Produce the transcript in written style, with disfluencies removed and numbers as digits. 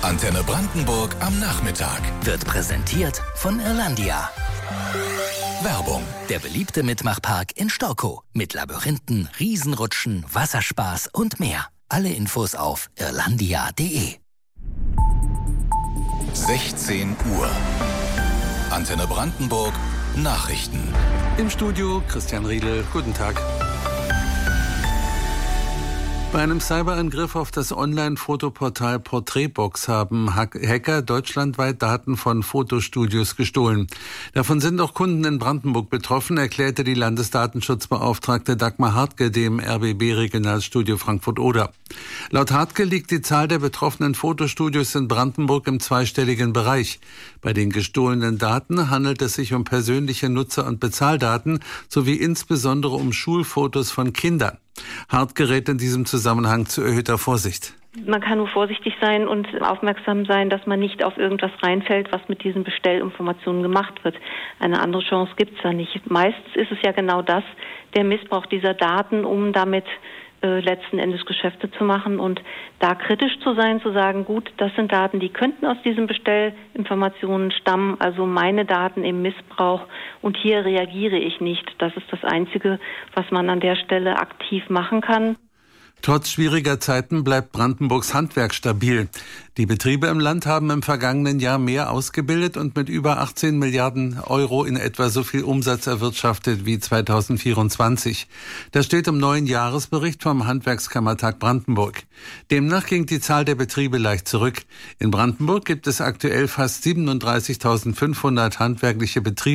Antenne Brandenburg am Nachmittag. Wird präsentiert von Irlandia. Werbung. Der beliebte Mitmachpark in Storkow. Mit Labyrinthen, Riesenrutschen, Wasserspaß und mehr. Alle Infos auf irlandia.de. 16 Uhr. Antenne Brandenburg. Nachrichten. Im Studio Christian Riedel. Guten Tag. Bei einem Cyberangriff auf das Online-Fotoportal Porträtbox haben Hacker deutschlandweit Daten von Fotostudios gestohlen. Davon sind auch Kunden in Brandenburg betroffen, erklärte die Landesdatenschutzbeauftragte Dagmar Hartke dem RBB-Regionalstudio Frankfurt-Oder. Laut Hartke liegt die Zahl der betroffenen Fotostudios in Brandenburg im zweistelligen Bereich. Bei den gestohlenen Daten handelt es sich um persönliche Nutzer- und Bezahldaten sowie insbesondere um Schulfotos von Kindern. Hartke rät in diesem Zusammenhang zu erhöhter Vorsicht. Man kann nur vorsichtig sein und aufmerksam sein, dass man nicht auf irgendwas reinfällt, was mit diesen Bestellinformationen gemacht wird. Eine andere Chance gibt es da nicht. Meistens ist es ja genau das, der Missbrauch dieser Daten, um damit letzten Endes Geschäfte zu machen und da kritisch zu sein, zu sagen, gut, das sind Daten, die könnten aus diesen Bestellinformationen stammen, also meine Daten im Missbrauch und hier reagiere ich nicht. Das ist das Einzige, was man an der Stelle aktiv machen kann. Trotz schwieriger Zeiten bleibt Brandenburgs Handwerk stabil. Die Betriebe im Land haben im vergangenen Jahr mehr ausgebildet und mit über 18 Milliarden Euro in etwa so viel Umsatz erwirtschaftet wie 2024. Das steht im neuen Jahresbericht vom Handwerkskammertag Brandenburg. Demnach ging die Zahl der Betriebe leicht zurück. In Brandenburg gibt es aktuell fast 37.500 handwerkliche Betriebe.